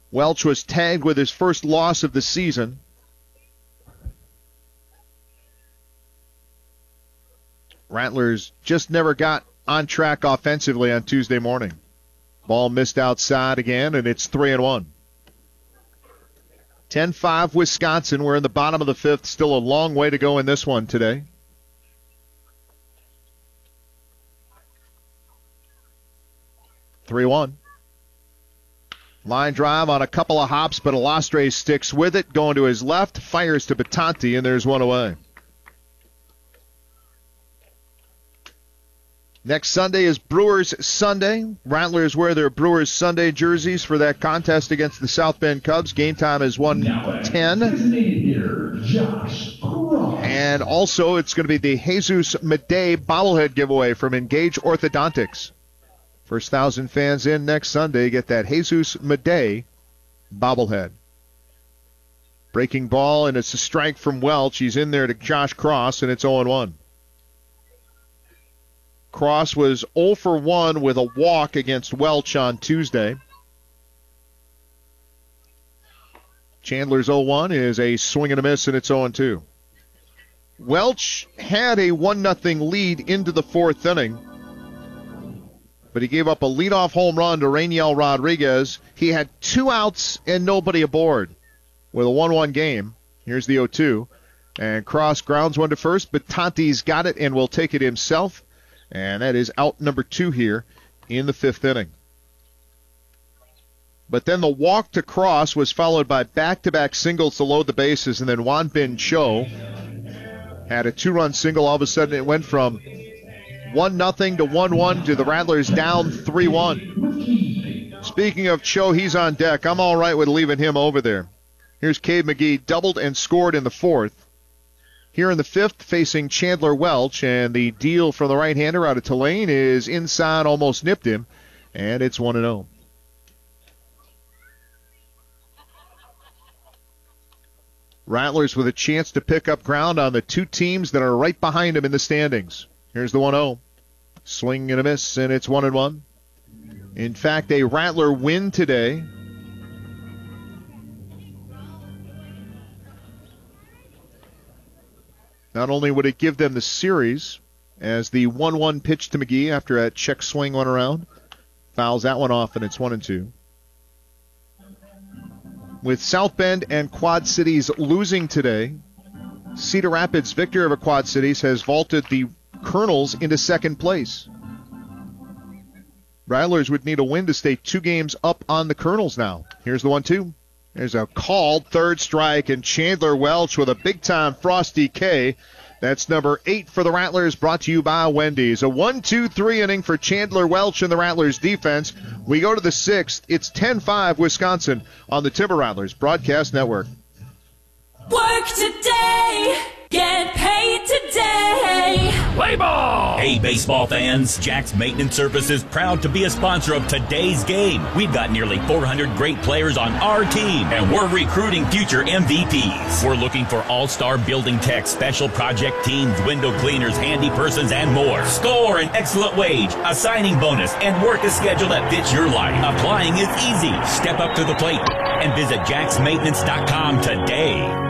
Welch was tagged with his first loss of the season. Rattlers just never got on track offensively on Tuesday morning. Ball missed outside again, and it's 3-1. 10-5 Wisconsin. We're in the bottom of the fifth. Still a long way to go in this one today. (3-1). Line drive on a couple of hops, but Alastre sticks with it. Going to his left, fires to Batanti, and there's one away. Next Sunday is Brewers Sunday. Rattlers wear their Brewers Sunday jerseys for that contest against the South Bend Cubs. Game time is 1:10. And also it's going to be the Jesus Madej bobblehead giveaway from Engage Orthodontics. First 1,000 fans in next Sunday get that Jesus Madej bobblehead. Breaking ball, and it's a strike from Welch. He's in there to Josh Cross, and it's 0-1. Cross was 0 for 1 with a walk against Welch on Tuesday. Chandler's 0-1 is a swing and a miss, and it's 0-2. Welch had a 1-0 lead into the fourth inning, but he gave up a leadoff home run to Rainiel Rodriguez. He had 2 outs and nobody aboard with a 1-1 game. Here's the 0-2. And Cross grounds one to first, but Tanti's got it and will take it himself. And that is out number 2 here in the fifth inning. But then the walk to Cross was followed by back-to-back singles to load the bases, and then Juan Bin Cho had a 2-run single. All of a sudden it went from 1-0 to 1-1 to the Rattlers down 3-1. Speaking of Cho, he's on deck. I'm all right with leaving him over there. Here's Cade McGee, doubled and scored in the fourth. Here in the fifth, facing Chandler Welch, and the deal from the right-hander out of Tulane is inside, almost nipped him, and it's 1-0. Rattlers with a chance to pick up ground on the 2 teams that are right behind them in the standings. Here's the 1-0. Swing and a miss, and it's 1-1. In fact, a Rattler win today not only would it give them the series, as the 1-1 pitch to McGee after a check swing went around, fouls that one off, and it's 1-2. With South Bend and Quad Cities losing today, Cedar Rapids, victor over Quad Cities, has vaulted the Colonels into second place. Rattlers would need a win to stay 2 games up on the Colonels now. Here's the 1-2. There's a called third strike, and Chandler Welch with a big-time Frosty K. That's number 8 for the Rattlers, brought to you by Wendy's. A 1-2-3 inning for Chandler Welch and the Rattlers defense. We go to the 6th. It's 10-5 Wisconsin on the Timber Rattlers Broadcast Network. Work today, get paid today. Play ball! Hey, baseball fans, Jack's Maintenance Service is proud to be a sponsor of today's game. We've got nearly 400 great players on our team, and we're recruiting future MVPs. We're looking for all-star building techs, special project teams, window cleaners, handy persons, and more. Score an excellent wage, a signing bonus, and work a schedule that fits your life. Applying is easy. Step up to the plate and visit jacksmaintenance.com today.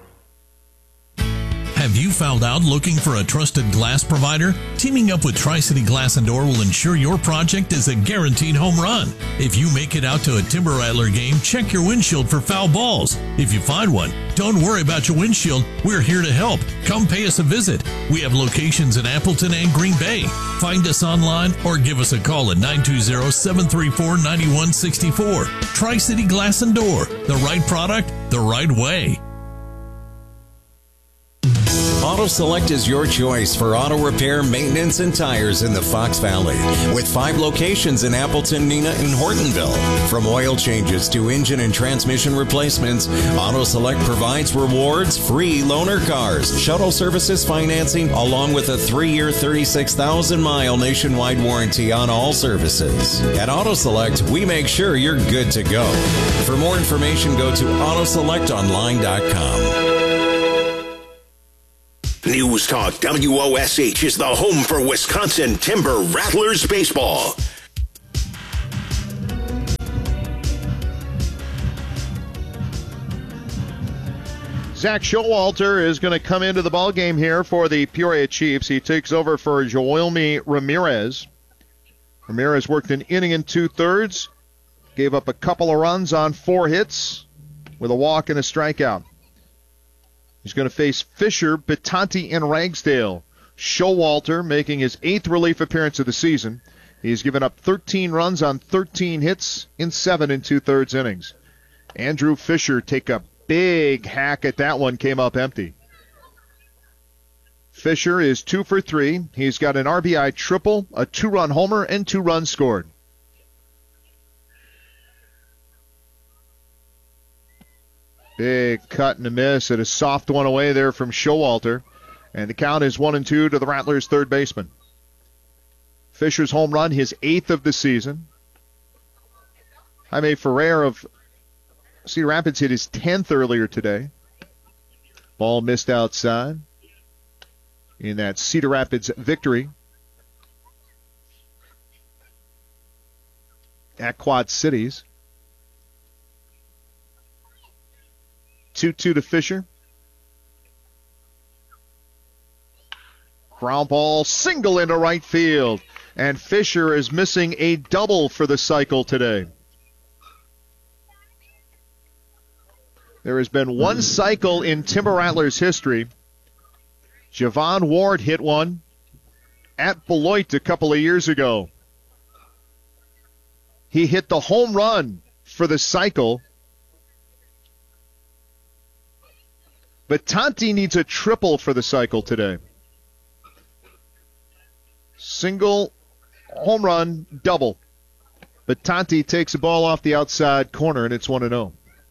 Have you found out looking for a trusted glass provider? Teaming up with Tri-City Glass and Door will ensure your project is a guaranteed home run. If you make it out to a Timber Rattler game, check your windshield for foul balls. If you find one, don't worry about your windshield. We're here to help. Come pay us a visit. We have locations in Appleton and Green Bay. Find us online or give us a call at 920-734-9164. Tri-City Glass and Door. The right product, the right way. Auto Select is your choice for auto repair, maintenance, and tires in the Fox Valley. With 5 locations in Appleton, Neenah, and Hortonville. From oil changes to engine and transmission replacements, Auto Select provides rewards, free loaner cars, shuttle services financing, along with a 3-year, 36,000-mile nationwide warranty on all services. At Auto Select, we make sure you're good to go. For more information, go to autoselectonline.com. News Talk WOSH is the home for Wisconsin Timber Rattlers baseball. Zach Showalter is going to come into the ballgame here for the Peoria Chiefs. He takes over for Joelmy Ramirez. Ramirez worked an inning and 2/3, gave up a couple of runs on 4 hits with a walk and a strikeout. He's going to face Fisher, Batanti, and Ragsdale. Showalter making his 8th relief appearance of the season. He's given up 13 runs on 13 hits in 7 2/3 innings. Andrew Fisher take a big hack at that one, came up empty. Fisher is 2 for 3. He's got an RBI triple, a 2-run homer, and 2 runs scored. Big cut and a miss at a soft one away there from Showalter. And the count is 1-2 to the Rattlers' third baseman. Fisher's home run, his 8th of the season. Jaime Ferrer of Cedar Rapids hit his 10th earlier today. Ball missed outside in that Cedar Rapids victory at Quad Cities. 2-2 to Fisher. Ground ball, single into right field. And Fisher is missing a double for the cycle today. There has been one cycle in Timber Rattlers history. Javon Ward hit one at Beloit a couple of years ago. He hit the home run for the cycle. But Tanti needs a triple for the cycle today. Single, home run, double. But Tanti takes the ball off the outside corner, and it's 1-0.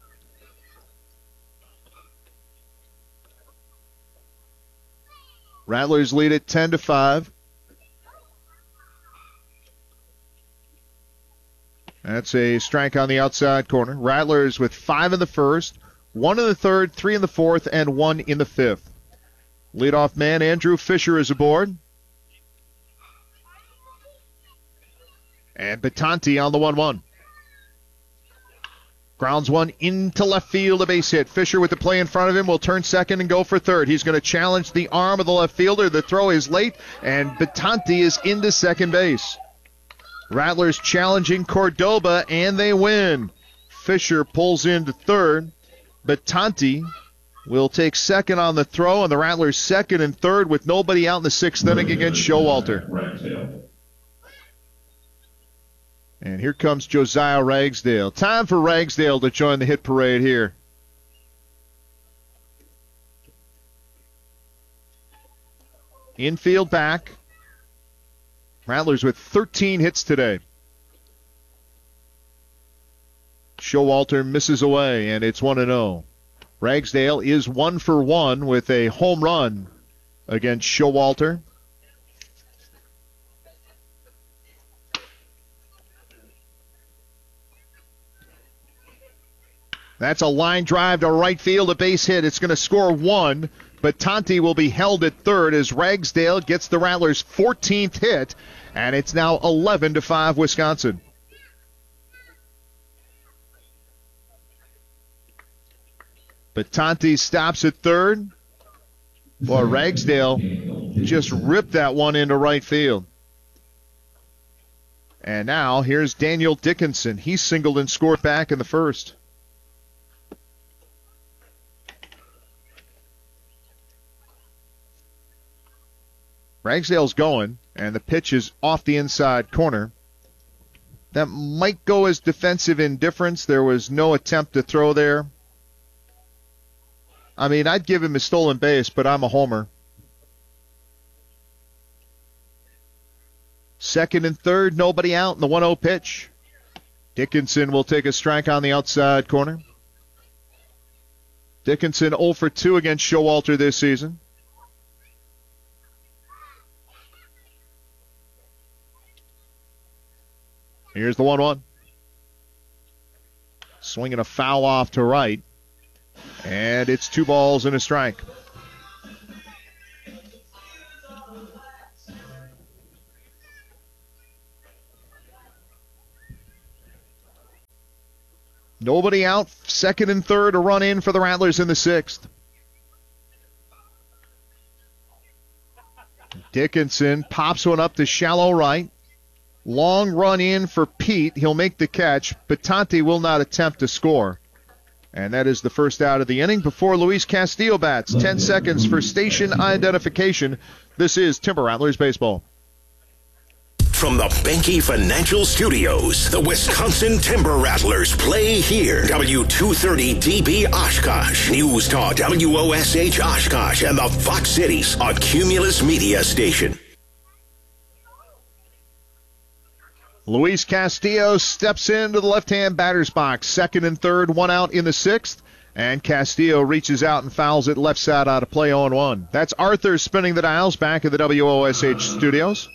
Rattlers lead it 10-5. That's a strike on the outside corner. Rattlers with 5 in the first, 1 in the third, 3 in the fourth, and 1 in the fifth. Leadoff man Andrew Fisher is aboard. And Batanti on the 1-1. Grounds one into left field, a base hit. Fisher with the play in front of him will turn second and go for third. He's going to challenge the arm of the left fielder. The throw is late, and Batanti is into second base. Rattlers challenging Cordoba, and they win. Fisher pulls into third. Batanti will take second on the throw, and the Rattlers second and third with nobody out in the 6th inning against Showalter. And here comes Josiah Ragsdale. Time for Ragsdale to join the hit parade here. Infield back. Rattlers with 13 hits today. Showalter misses away, and it's 1-0. Ragsdale is 1 for 1 with a home run against Showalter. That's a line drive to right field, a base hit. It's going to score 1, but Tanti will be held at third as Ragsdale gets the Rattlers' 14th hit, and it's now 11-5 Wisconsin. But Tanti stops at third. Boy, Ragsdale just ripped that one into right field. And now here's Daniel Dickinson. He singled and scored back in the first. Ragsdale's going, and the pitch is off the inside corner. That might go as defensive indifference. There was no attempt to throw there. I mean, I'd give him a stolen base, but I'm a homer. Second and third, nobody out in the 1-0 pitch. Dickinson will take a strike on the outside corner. Dickinson 0 for 2 against Showalter this season. Here's the 1-1. Swinging a foul off to right. And it's 2 balls and a strike. Nobody out. Second and third, a run in for the Rattlers in the 6th. Dickinson pops one up to shallow right. Long run in for Pete. He'll make the catch. Batante will not attempt to score. And that is the first out of the inning before Luis Castillo bats. 10 seconds for station identification. This is Timber Rattlers baseball. From the Benke Financial Studios, the Wisconsin Timber Rattlers play here. W230DB Oshkosh, News Talk WOSH Oshkosh, and the Fox Cities, a Cumulus Media station. Luis Castillo steps into the left-hand batter's box. Second and third, one out in the sixth. And Castillo reaches out and fouls it left side out of play 0-1. That's Arthur spinning the dials back at the WOSH studios.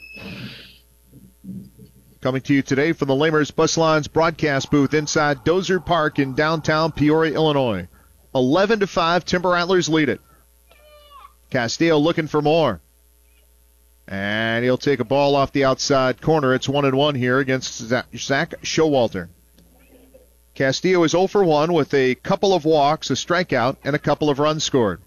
Coming to you today from the Lamers Bus Lines broadcast booth inside Dozer Park in downtown Peoria, Illinois. 11-5, Timber Rattlers lead it. Castillo looking for more. And he'll take a ball off the outside corner. It's 1-1 here against Zach Showalter. Castillo is 0 for 1 with a couple of walks, a strikeout, and a couple of runs scored.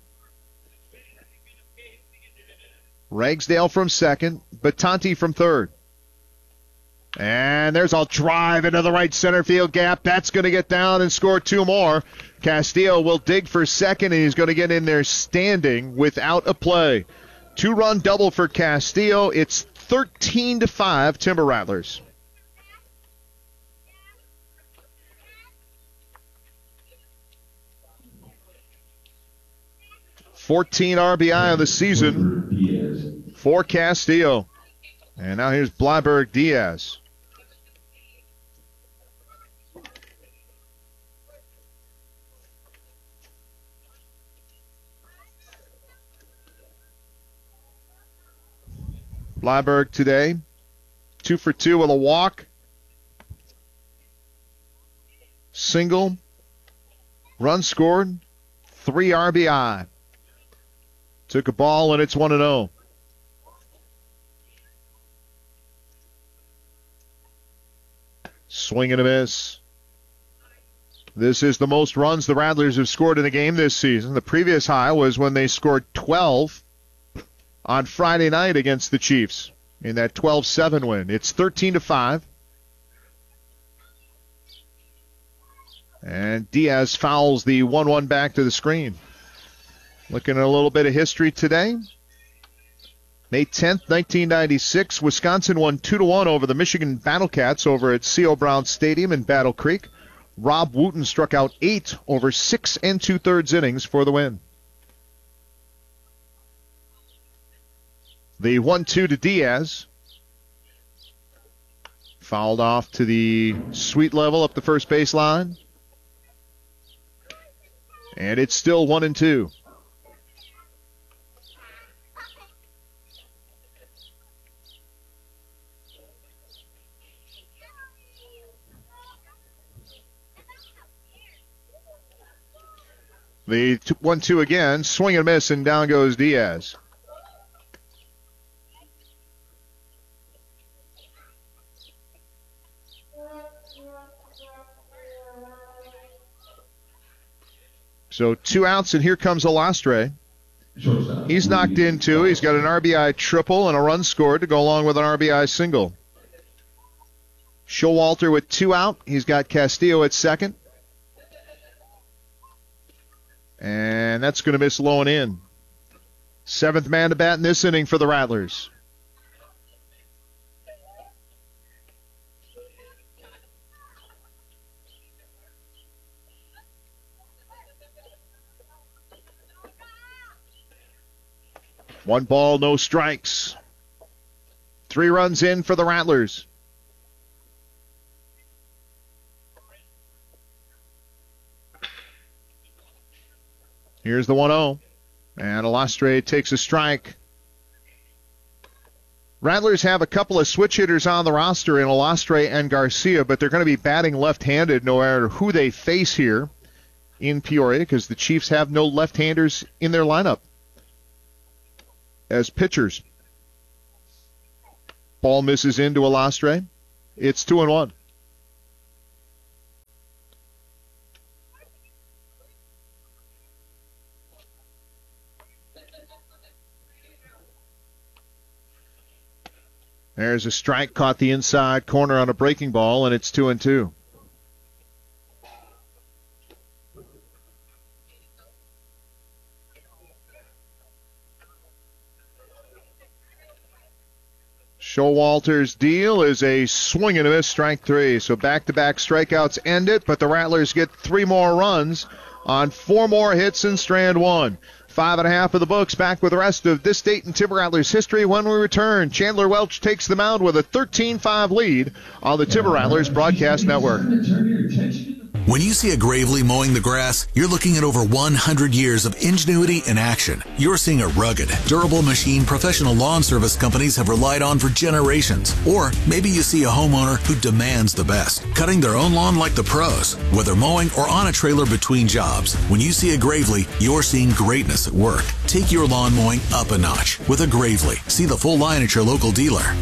Ragsdale from second, Batante from third. And there's a drive into the right center field gap. That's going to get down and score two more. Castillo will dig for second, and he's going to get in there standing without a play. Two-run double for Castillo. It's 13-5, Timber Rattlers. $14 RBI of the season for Castillo. And now here's Bleiberg Diaz. Bleiberg today, 2 for 2 with a walk. Single. Run scored. 3 RBI. Took a ball and it's 1-0. Swing and a miss. This is the most runs the Rattlers have scored in a game this season. The previous high was when they scored 12 on Friday night against the Chiefs in that 12-7 win. It's 13-5. And Diaz fouls the 1-1 back to the screen. Looking at a little bit of history today. May 10th, 1996, Wisconsin won 2-1 over the Michigan Battlecats over at C.O. Brown Stadium in Battle Creek. Rob Wooten struck out 8 over 6 2/3 innings for the win. The 1-2 to Diaz. Fouled off to the sweet level up the first baseline. And it's still 1-2. The 1-2 again, swing and miss, and down goes Diaz. So 2 outs, and here comes Alastre. He's knocked in 2. He's got an RBI triple and a run scored to go along with an RBI single. Showalter with 2 out. He's got Castillo at second. And that's going to miss low and in. 7th man to bat in this inning for the Rattlers. One ball, no strikes. 3 runs in for the Rattlers. Here's the 1-0. And Alastre takes a strike. Rattlers have a couple of switch hitters on the roster in Alastre and Garcia, but they're going to be batting left-handed no matter who they face here in Peoria because the Chiefs have no left-handers in their lineup as pitchers. Ball misses into Alastre. It's 2-1. There's a strike, caught the inside corner on a breaking ball, and it's 2-2. Showalter's deal is a swing and a miss, strike 3. So back-to-back strikeouts end it, but the Rattlers get 3 more runs on 4 more hits in strand 1. 5.5 of the books. Back with the rest of this Dayton Timber Rattlers history when we return. Chandler Welch takes the mound with a 13-5 lead on the Timber Rattlers Broadcast Network. When you see a Gravely mowing the grass, you're looking at over 100 years of ingenuity in action. You're seeing a rugged, durable machine professional lawn service companies have relied on for generations. Or maybe you see a homeowner who demands the best, cutting their own lawn like the pros, whether mowing or on a trailer between jobs. When you see a Gravely, you're seeing greatness at work. Take your lawn mowing up a notch with a Gravely. See the full line at your local dealer.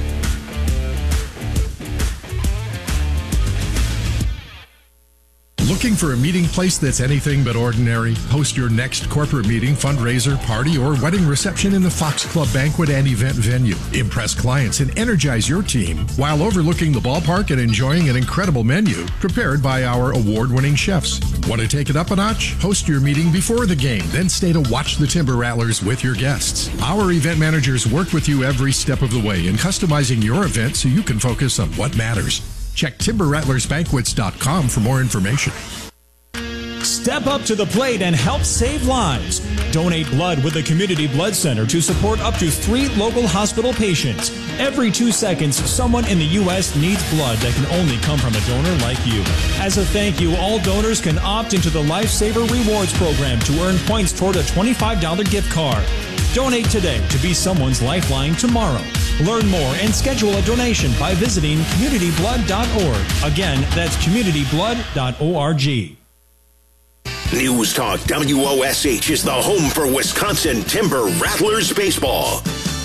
Looking for a meeting place that's anything but ordinary? Host your next corporate meeting, fundraiser, party, or wedding reception in the Fox Club banquet and event venue. Impress clients and energize your team while overlooking the ballpark and enjoying an incredible menu prepared by our award-winning chefs. Want to take it up a notch? Host your meeting before the game, then stay to watch the Timber Rattlers with your guests. Our event managers work with you every step of the way in customizing your event so you can focus on what matters. Check TimberRattlersBanquets.com for more information. Step up to the plate and help save lives. Donate blood with the Community Blood Center to support up to 3 local hospital patients. Every 2 seconds, someone in the U.S. needs blood that can only come from a donor like you. As a thank you, all donors can opt into the Lifesaver Rewards program to earn points toward a $25 gift card. Donate today to be someone's lifeline tomorrow. Learn more and schedule a donation by visiting communityblood.org. Again, that's communityblood.org. News Talk WOSH is the home for Wisconsin Timber Rattlers baseball.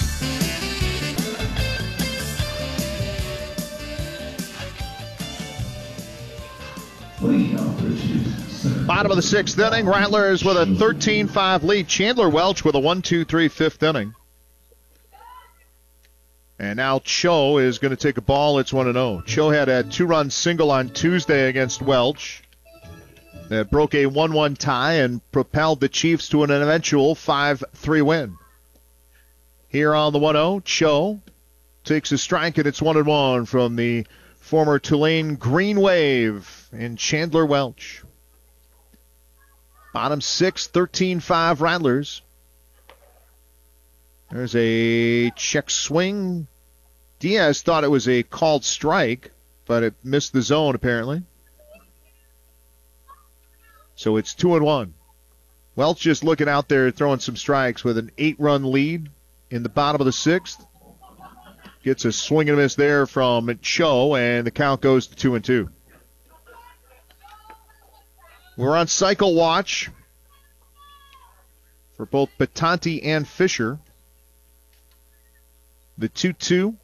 Bottom of the 6th inning, Rattlers with a 13-5 lead. Chandler Welch with a 1-2-3 5th inning. And now Cho is going to take a ball. It's 1-0. Cho had a 2-run single on Tuesday against Welch that broke a 1-1 tie and propelled the Chiefs to an eventual 5-3 win. Here on the 1-0, Cho takes a strike, and it's 1-1 from the former Tulane Green Wave in Chandler Welch. Bottom 6, 13-5 Rattlers. There's a check swing. Diaz thought it was a called strike, but it missed the zone apparently. So it's 2-1. Welch just looking out there throwing some strikes with an 8-run lead in the bottom of the 6th. Gets a swing and a miss there from Cho, and the count goes to 2-2. We're on cycle watch for both Batanti and Fisher. The 2-2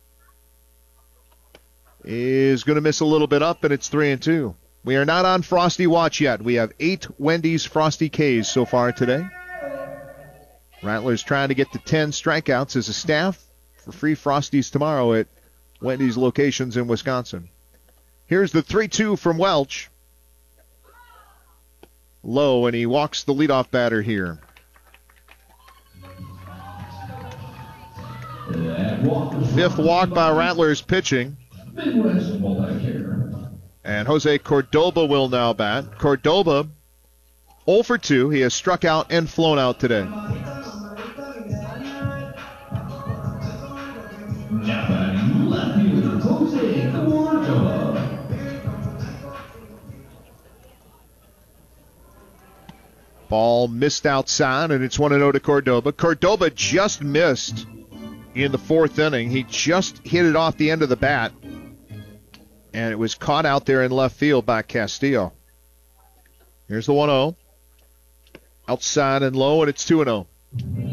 is going to miss a little bit up, and it's 3-2. We are not on Frosty Watch yet. We have 8 Wendy's Frosty K's so far today. Rattlers trying to get to 10 strikeouts as a staff for free Frosties tomorrow at Wendy's locations in Wisconsin. Here's the 3-2 from Welch. Low, and he walks the leadoff batter here. Fifth walk by Rattlers pitching. And Jose Cordoba will now bat. Cordoba 0 for 2. He has struck out and flown out today. Ball missed outside, and it's 1-0 to Cordoba. Cordoba just missed in the 4th inning. He just hit it off the end of the bat, and it was caught out there in left field by Castillo. Here's the 1-0. Outside and low, and it's 2-0.